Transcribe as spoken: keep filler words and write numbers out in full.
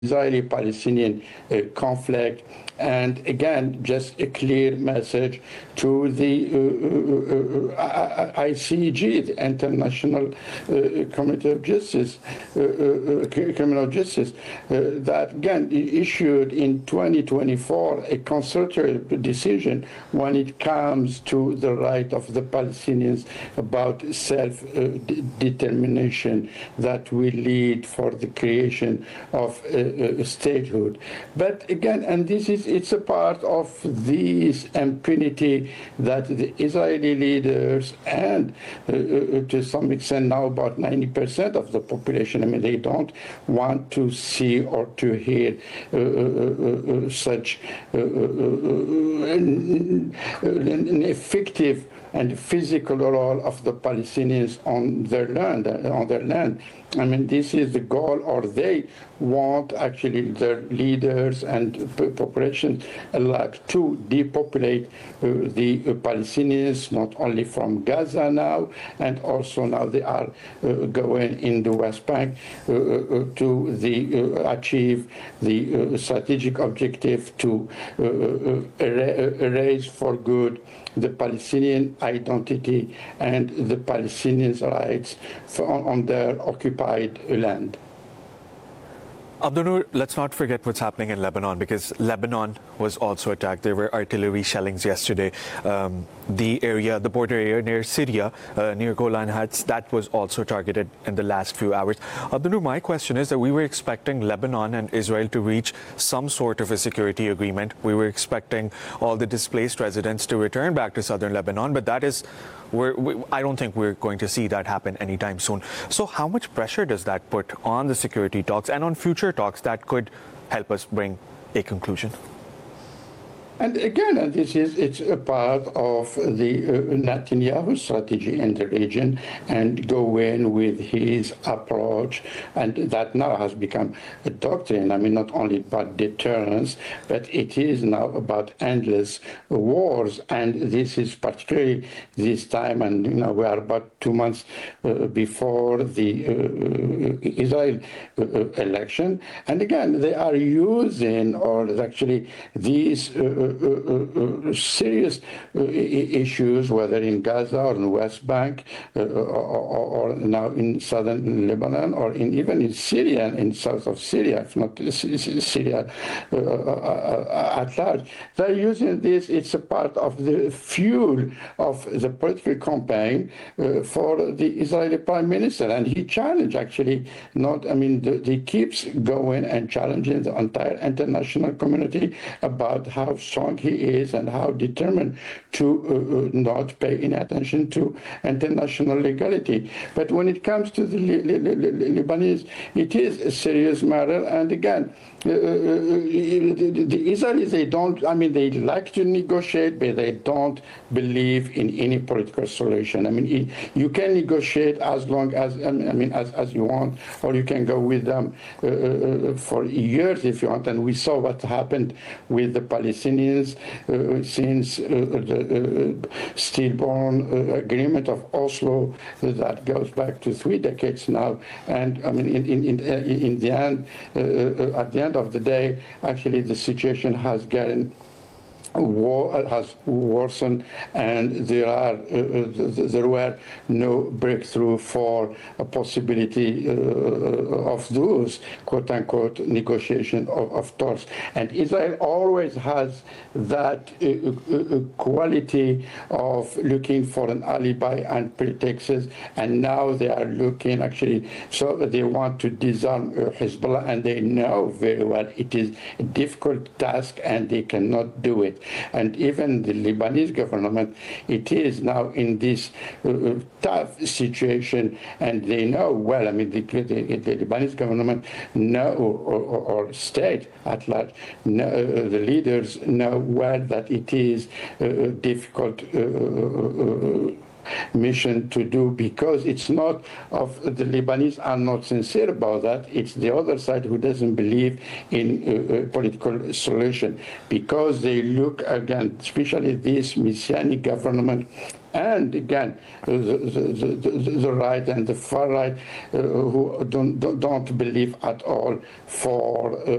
Israeli-Palestinian uh, conflict, and again, just a clear message to the uh, uh, uh, I C G, the International uh, Committee of Justice, uh, uh, Criminal Justice, uh, that again issued in twenty twenty-four a consultative decision when it comes to the right of the Palestinians about self-determination uh, that will lead for the creation of uh, uh, statehood. But again, and this is it's a part of this impunity that the Israeli leaders and uh, uh, to some extent now about ninety percent of the population, I mean, they don't want to see or to hear uh, uh, uh, such uh, uh, an, an effective and physical role of the Palestinians on their land, on their land. I mean, this is the goal, or they want actually their leaders and populations alike to depopulate uh, the uh, Palestinians, not only from Gaza now, and also now they are uh, going in the West Bank uh, uh, to the, uh, achieve the uh, strategic objective to uh, uh, erase for good the Palestinian identity and the Palestinians' rights for, on their occupied land. Abdunnoor, let's not forget what's happening in Lebanon, because Lebanon was also attacked. There were artillery shellings yesterday. Um, the area, the border area near Syria, uh, near Golan Heights, that was also targeted in the last few hours. Abdunnoor, my question is that we were expecting Lebanon and Israel to reach some sort of a security agreement. We were expecting all the displaced residents to return back to southern Lebanon, but that is, we're, we, I don't think we're going to see that happen anytime soon. So how much pressure does that put on the security talks and on future talks that could help us bring a conclusion? And again, this is it's a part of the uh, Netanyahu strategy in the region, and go in with his approach, and that now has become a doctrine. I mean, not only about deterrence, but it is now about endless wars. And this is particularly this time, and you know, we are about two months uh, before the uh, Israel uh, election, and again, they are using, or actually these. Uh, Uh, uh, uh, serious uh, issues, whether in Gaza or in the West Bank, uh, or, or now in southern Lebanon, or in even in Syria, in south of Syria, if not Syria uh, uh, at large. They're using this, it's a part of the fuel of the political campaign uh, for the Israeli Prime Minister. And he challenged, actually, not, I mean, the, he keeps going and challenging the entire international community about how strong he is and how determined to uh, not pay any attention to international legality. But when it comes to the Lebanese, it is a serious matter. And again, uh, the, the Israelis, they don't, I mean, they like to negotiate, but they don't believe in any political solution. I mean, you can negotiate as long as, I mean, as, as you want, or you can go with them uh, for years if you want. And we saw what happened with the Palestinians uh, since uh, the uh, stillborn uh, agreement of Oslo uh, that goes back to three decades now. And I mean, in, in, in, in the end, uh, at the end of the day, actually the situation has gotten war has worsened, and there are uh, there were no breakthrough for a possibility uh, of those quote unquote negotiation of, of talks. And Israel always has that uh, uh, quality of looking for an alibi and pretexts, and now they are looking actually, so they want to disarm uh, Hezbollah, and they know very well it is a difficult task and they cannot do it. And even the Lebanese government, it is now in this uh, tough situation, and they know well, I mean, the, the, the Lebanese government know, or, or, or state at large, know, uh, the leaders know well that it is uh, difficult uh, uh, mission to do, because it's not of the Lebanese are not sincere about that. It's the other side who doesn't believe in a, a political solution, because they look again, especially this Messianic government, and again, the, the, the, the right and the far right uh, who don't, don't believe at all for uh,